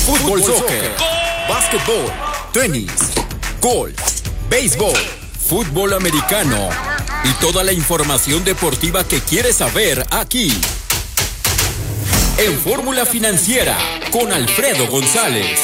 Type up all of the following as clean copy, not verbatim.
Fútbol, soccer, básquetbol, tenis, golf, béisbol, fútbol americano y toda la información deportiva que quieres saber aquí. En Fórmula Financiera, con Alfredo González.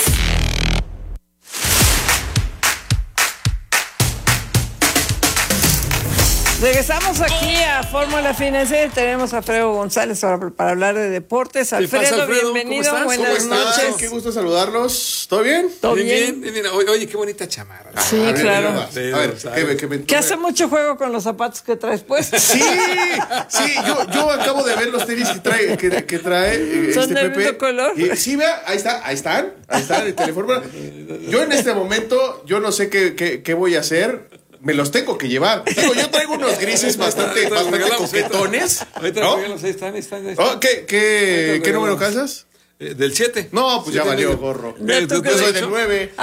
Regresamos aquí a Fórmula Financiera y tenemos a Alfredo González para hablar de deportes. Alfredo, bienvenido, buenas noches. Qué gusto saludarlos. ¿Todo bien? ¿Todo bien? Oye, qué bonita chamarra. Sí, claro. A ver, ¿Qué hace mucho juego con los zapatos que traes puestos? Sí, yo acabo de ver los tenis que trae ¿Son del Pepe. mismo color? Y, sí, vea, ahí están en el teléfono. Yo en este momento, yo no sé qué voy a hacer. Me los tengo que llevar. Digo, yo traigo unos grises bastante coquetones. ¿No? ¿Qué número calzas? Del 7. No, pues ya valió gorro. Yo soy del 9.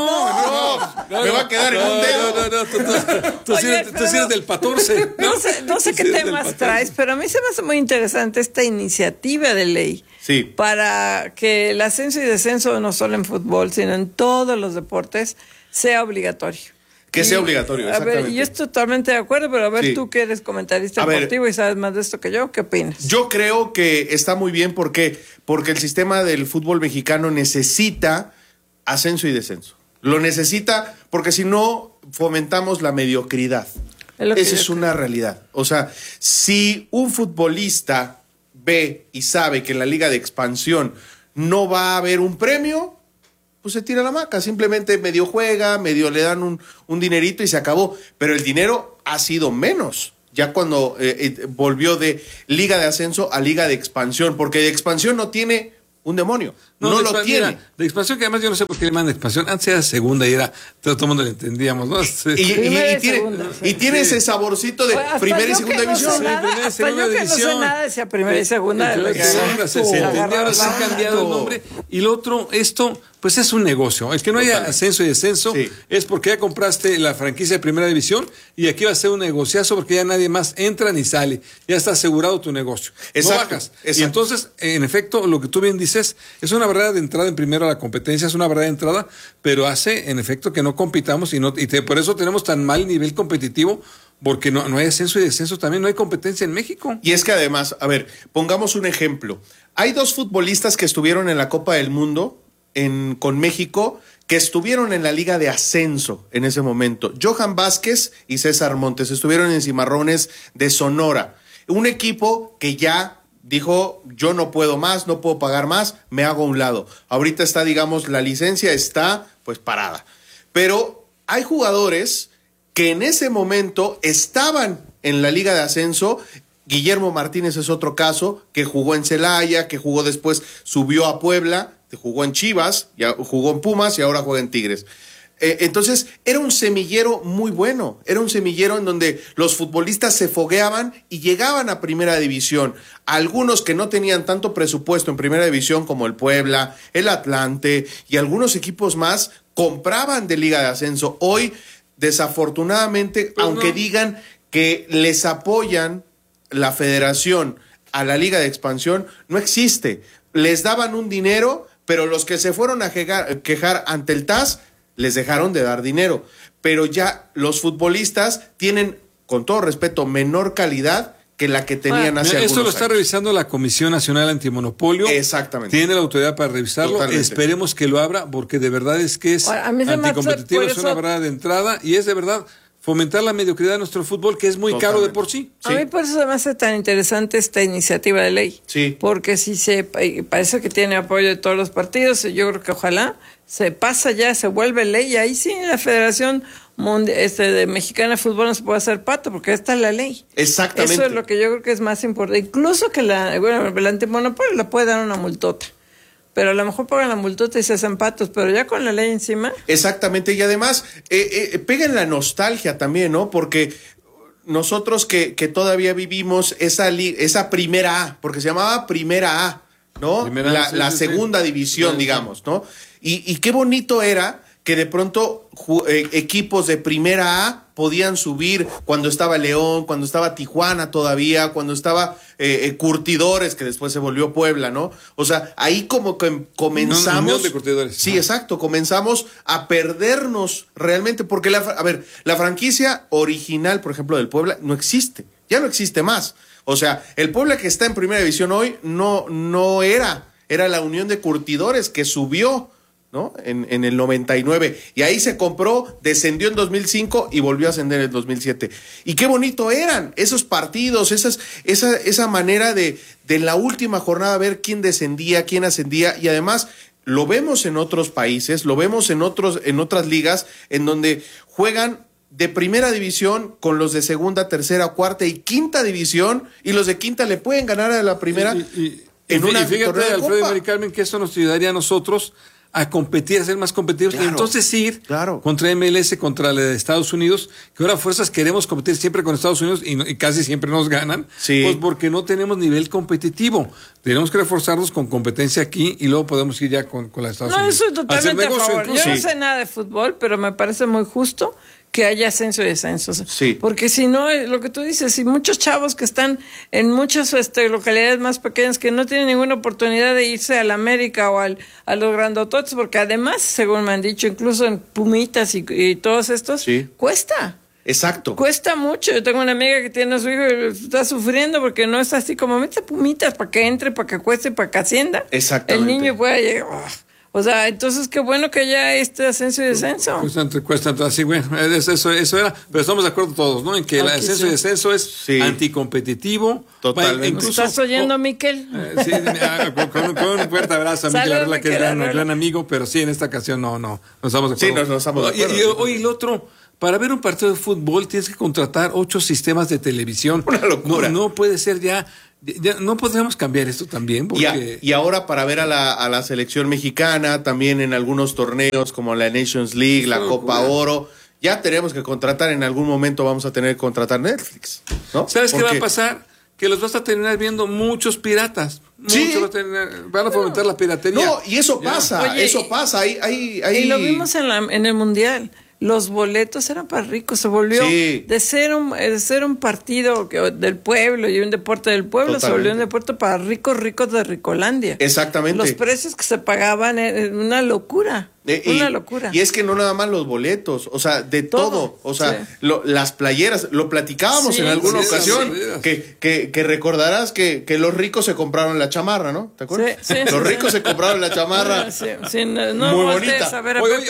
No. Me va a quedar en un dedo. Tú sí eres del 14. No sé qué temas traes, pero a mí se me hace muy interesante esta iniciativa de ley. Sí. Para que el ascenso y descenso, no solo en fútbol, sino en todos los deportes, sea obligatorio. Que sea obligatorio, exactamente. A ver, yo estoy totalmente de acuerdo, pero a ver, sí. Tú que eres comentarista deportivo y sabes más de esto que yo, ¿qué opinas? Yo creo que está muy bien porque el sistema del fútbol mexicano necesita ascenso y descenso. Lo necesita porque si no fomentamos la mediocridad. Esa es una realidad. O sea, si un futbolista ve y sabe que en la liga de expansión no va a haber un premio, pues se tira la hamaca, simplemente medio juega, medio le dan un dinerito y se acabó. Pero el dinero ha sido menos, ya cuando volvió de liga de ascenso a liga de expansión, porque de expansión no tiene un demonio, no lo tiene. Mira, de expansión, que además yo no sé por qué le mandan expansión, antes era segunda y era, todo el mundo le entendíamos, ¿no? Y tiene ese saborcito de primera y segunda división. Primera y segunda división. No sé nada, decía primera y segunda. Se entendía, ahora se ha cambiado el nombre. Y lo otro, esto, pues es un negocio. El que no haya ascenso y descenso es porque ya compraste la franquicia de primera división y aquí va a ser un negociazo porque ya nadie más entra ni sale. Ya está asegurado tu negocio. No bajas. Y entonces, en efecto, lo que tú bien dices, es una barrera de entrada en primero a la competencia, es una barrera de entrada, pero hace, en efecto, que no compitamos por eso tenemos tan mal nivel competitivo, porque no hay ascenso y descenso también, no hay competencia en México. Y es que además, a ver, pongamos un ejemplo. Hay 2 futbolistas que estuvieron en la Copa del Mundo con México, que estuvieron en la liga de ascenso en ese momento. Johan Vázquez y César Montes estuvieron en Cimarrones de Sonora. Un equipo que ya dijo, yo no puedo más, no puedo pagar más, me hago a un lado. Ahorita está, digamos, la licencia está pues parada. Pero hay jugadores que en ese momento estaban en la liga de ascenso. Guillermo Martínez es otro caso, que jugó en Celaya, que jugó después, subió a Puebla, jugó en Chivas, ya jugó en Pumas y ahora juega en Tigres. Entonces, era un semillero muy bueno, era un semillero en donde los futbolistas se fogueaban y llegaban a primera división. Algunos que no tenían tanto presupuesto en primera división como el Puebla, el Atlante y algunos equipos más, compraban de liga de ascenso. Hoy, desafortunadamente, pues aunque digan que les apoyan la federación a la liga de expansión, no existe. Les daban un dinero, pero los que se fueron a quejar ante el TAS les dejaron de dar dinero. Pero ya los futbolistas tienen, con todo respeto, menor calidad que la que tenían hace algunos años. Esto lo está revisando la Comisión Nacional Antimonopolio. Exactamente. Tiene la autoridad para revisarlo. Totalmente. Esperemos que lo abra, porque de verdad es que es anticompetitivo, es una barrera de entrada y es de verdad fomentar la mediocridad de nuestro fútbol, que es muy caro de por sí. A mí por eso se me hace tan interesante esta iniciativa de ley. Sí. Porque si parece que tiene apoyo de todos los partidos, yo creo que ojalá se pasa ya, se vuelve ley, y ahí sí la Federación de Mexicana de Fútbol no se puede hacer pato, porque esta es la ley. Exactamente. Eso es lo que yo creo que es más importante. Incluso que el antimonopolio le puede dar una multota. Pero a lo mejor pagan la multota y se hacen patos, pero ya con la ley encima. Exactamente, y además pega en la nostalgia también, ¿no? Porque nosotros que todavía vivimos esa primera A, porque se llamaba primera A, ¿no? La segunda división, digamos, ¿no? Y qué bonito era que de pronto equipos de primera A podían subir cuando estaba León, cuando estaba Tijuana todavía, cuando estaba Curtidores, que después se volvió Puebla, ¿no? O sea, ahí como que comenzamos... de Curtidores. Sí, exacto, comenzamos a perdernos realmente, porque la franquicia original, por ejemplo, del Puebla, no existe, ya no existe más. O sea, el Puebla que está en primera división hoy no era la Unión de Curtidores que subió, ¿no? En el 99. Y ahí se compró, descendió en 2005 y volvió a ascender en 2007. Y qué bonito eran esos partidos, esa manera de la última jornada ver quién descendía, quién ascendía. Y además lo vemos en otros países, lo vemos en otras ligas en donde juegan de primera división con los de segunda, tercera, cuarta y quinta división, y los de quinta le pueden ganar a la primera en una fíjate, Alfredo y Mari Carmen, que eso nos ayudaría a nosotros a competir, a ser más competitivos, y entonces ir contra MLS, contra la de Estados Unidos, que ahora fuerzas queremos competir siempre con Estados Unidos y casi siempre nos ganan, pues porque no tenemos nivel competitivo. Tenemos que reforzarnos con competencia aquí y luego podemos ir ya con la de Estados Unidos. No, eso es totalmente a favor. Yo no sé nada de fútbol, pero me parece muy justo que haya ascenso y descenso. Sí. Porque si no, lo que tú dices, si muchos chavos que están en muchas localidades más pequeñas que no tienen ninguna oportunidad de irse al América o a los grandototes, porque además, según me han dicho, incluso en Pumitas y todos estos, cuesta. Exacto. Cuesta mucho. Yo tengo una amiga que tiene a su hijo y está sufriendo porque no es así como mete Pumitas para que entre, para que cueste, para que ascienda. Exactamente. El niño pueda llegar... O sea, entonces qué bueno que ya ascenso y descenso. Cuesta así, bueno, eso era, pero estamos de acuerdo todos, ¿no? En que el ascenso y descenso es anticompetitivo. Totalmente. Incluso, ¿estás oyendo, Miquel? Sí, con un fuerte abrazo a Miquel Arreola, que es gran amigo, pero sí, en esta ocasión no estamos de acuerdo. Sí, no estamos de acuerdo. Y hoy el otro, para ver un partido de fútbol tienes que contratar 8 sistemas de televisión. Una locura. No puede ser ya no podríamos cambiar esto también. Porque... Y ahora para ver a la selección mexicana, también en algunos torneos como la Nations League, la Copa Oro, ya tenemos que contratar, en algún momento vamos a tener que contratar Netflix, ¿no? ¿Sabes qué va a pasar? Que los vas a terminar viendo muchos piratas. Van a fomentar la piratería. No, y eso pasa, Oye, eso pasa. Y lo vimos en el Mundial. Los boletos eran para ricos, se volvió de ser un partido del pueblo y un deporte del pueblo, se volvió un deporte para ricos de Ricolandia. Exactamente. Los precios que se pagaban eran una locura. Una locura. Y es que no nada más los boletos, o sea, de todo. O sea, las playeras, lo platicábamos en alguna ocasión, que recordarás que los ricos se compraron la chamarra, ¿no? ¿Te acuerdas? Los ricos se compraron la chamarra. Muy bonita.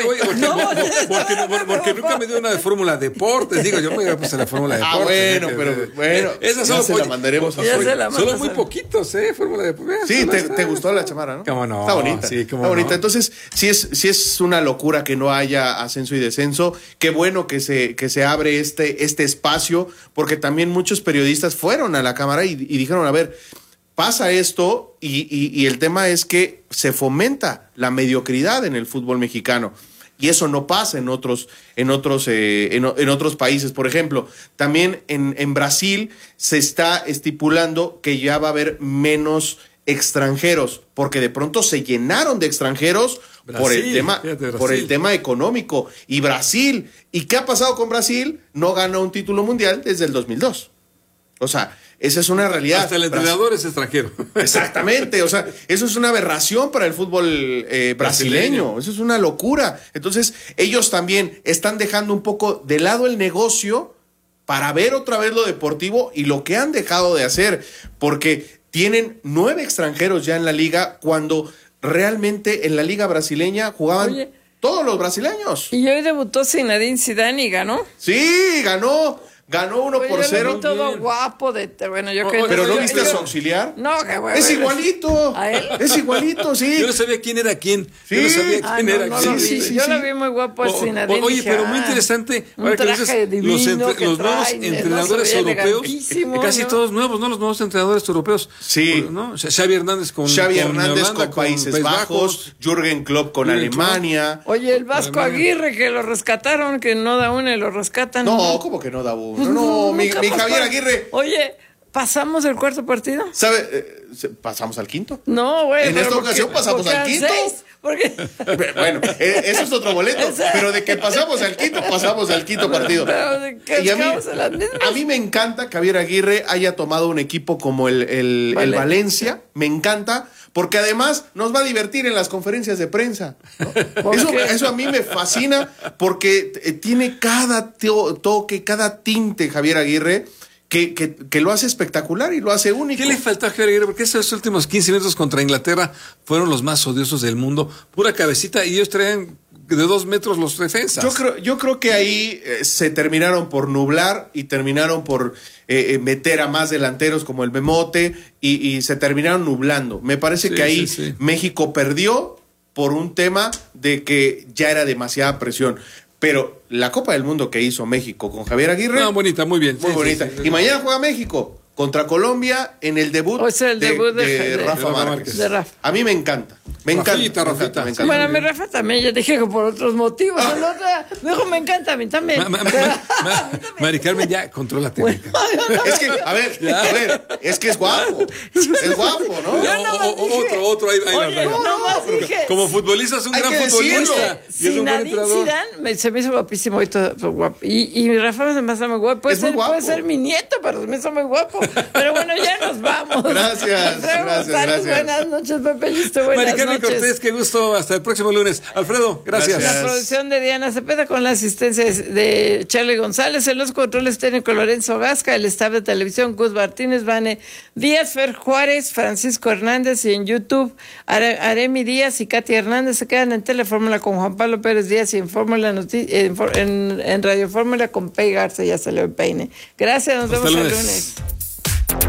Porque nunca me dio una de Fórmula Deportes. Digo, yo me voy a pasar la Fórmula Deportes. Bueno, esa se la mandaremos a Solo muy poquitos, Fórmula Deportes. Sí, te gustó la chamarra, ¿no? ¿Cómo no? Está bonita. Sí, está bonita. Entonces, sí es una locura que no haya ascenso y descenso. Qué bueno que se abre este espacio, porque también muchos periodistas fueron a la Cámara y dijeron, a ver, pasa esto y el tema es que se fomenta la mediocridad en el fútbol mexicano. Y eso no pasa en otros países. Por ejemplo, también en Brasil se está estipulando que ya va a haber menos extranjeros, porque de pronto se llenaron de extranjeros por el tema económico. Y Brasil, ¿y qué ha pasado con Brasil? No gana un título mundial desde el 2002. O sea, esa es una realidad. Hasta el entrenador es extranjero. Exactamente, o sea, eso es una aberración para el fútbol brasileño. Eso es una locura. Entonces, ellos también están dejando un poco de lado el negocio para ver otra vez lo deportivo y lo que han dejado de hacer, porque tienen 9 extranjeros ya en la liga, cuando realmente en la liga brasileña jugaban todos los brasileños. Y hoy debutó Zinedine Zidane y ganó. Sí, ganó 1-0. Yo lo vi todo guapo ¿Pero no viste a su auxiliar? No, que bueno. Es igualito. ¿A él? Es igualito, sí. Yo no sabía quién era quién. Sí. Yo no sabía quién era quién. Sí. Yo lo vi muy guapo al Zinedine. Oye, pero muy interesante. Un traje divino los nuevos entrenadores europeos, casi todos nuevos, ¿no? Los nuevos entrenadores europeos. Sí. ¿no? Xavi Hernández con Países Bajos, Jürgen Klopp con Alemania. Oye, el Vasco Aguirre, que lo rescataron, que no da una y lo rescatan. No, ¿cómo que no da una? No, mi Javier Aguirre. Oye, ¿pasamos el cuarto partido? ¿Sabe? ¿Pasamos al quinto? No, güey. En esta ocasión pasamos al quinto. Porque... Bueno, eso es otro boleto, pero de que pasamos al quinto partido. Y a mí me encanta que Javier Aguirre haya tomado un equipo como el Valencia, me encanta, porque además nos va a divertir en las conferencias de prensa, ¿no? Eso a mí me fascina, porque tiene cada toque, cada tinte Javier Aguirre, que lo hace espectacular y lo hace único. ¿Qué le faltó a Javier Aguirre? Porque esos últimos 15 minutos contra Inglaterra fueron los más odiosos del mundo. Pura cabecita, y ellos traían de 2 metros los defensas. Yo creo que ahí se terminaron por nublar y terminaron por meter a más delanteros como el Memote y se terminaron nublando. Me parece que ahí México perdió por un tema de que ya era demasiada presión. Pero la Copa del Mundo que hizo México con Javier Aguirre... No, bonita, muy bien. Muy bonita. Y mañana juega México contra Colombia en el debut, de Rafa Márquez. De Rafa. A mí me encanta. Me encanta. Bueno, a mi Rafa también, ya dije que por otros motivos. Me encanta a mí también. Mari Carmen, ya controla técnica. Es que, a ver, es que es guapo. Es guapo, ¿no? Otro, ahí como futbolista es un gran futbolista. Zinedine Zidane se me hizo guapísimo y todo guapo. Y Rafa además está muy guapo. Puede ser mi nieto, pero se me hizo muy guapo. Pero bueno, ya nos vamos. Gracias. Buenas noches, Pepe Listo. Buenas noches. Cortés, qué gusto. Hasta el próximo lunes. Alfredo, gracias. La producción de Diana Cepeda con la asistencia de Charlie González. En los controles técnicos Lorenzo Gasca. El staff de televisión Gus Martínez, Vane Díaz, Fer Juárez, Francisco Hernández. Y en YouTube Aremi Díaz y Katy Hernández se quedan en Telefórmula con Juan Pablo Pérez Díaz y en en Radio Fórmula con Pei Garza. Ya salió el peine. Gracias, nos vemos el lunes.